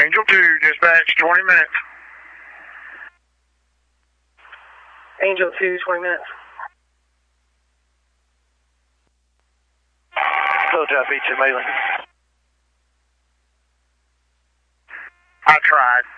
Angel 2, dispatch 20 minutes. Angel 2, 20 minutes. Hotel Beach and Mayland. I tried.